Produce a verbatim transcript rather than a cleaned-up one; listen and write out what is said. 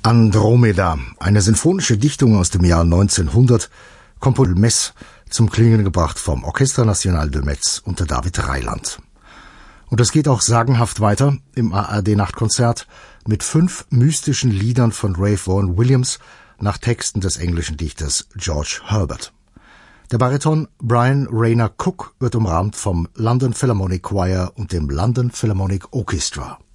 Andromeda, eine sinfonische Dichtung aus dem Jahr neunzehnhundert, Komponition Metz, zum Klingen gebracht vom Orchestre National de Metz unter David Reiland. Und das geht auch sagenhaft weiter im A R D-Nachtkonzert mit fünf mystischen Liedern von Ralph Vaughan Williams nach Texten des englischen Dichters George Herbert. Der Bariton Brian Rayner Cook wird umrahmt vom London Philharmonic Choir und dem London Philharmonic Orchestra.